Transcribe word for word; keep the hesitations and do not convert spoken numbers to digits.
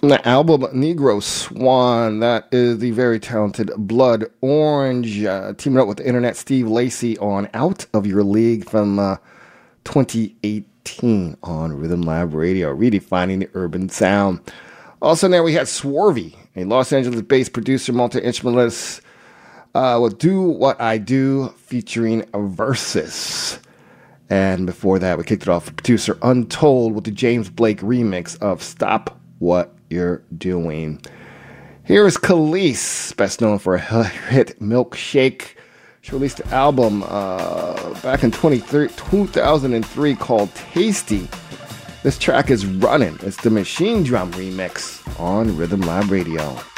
The album Negro Swan, that is the very talented Blood Orange, uh, teaming up with the internet Steve Lacy on Out of Your League from uh, twenty eighteen on Rhythm Lab Radio, redefining the urban sound. Also there we had Swarvy, a Los Angeles-based producer, multi-instrumentalist, uh, with Do What I Do featuring Versus. And before that, we kicked it off with producer Untold with the James Blake remix of Stop What You're Doing. Here is Khalees, best known for a hit Milkshake. She released an album uh, back in two thousand three called Tasty. This track is Running. It's the Machine Drum remix on Rhythm Lab Radio.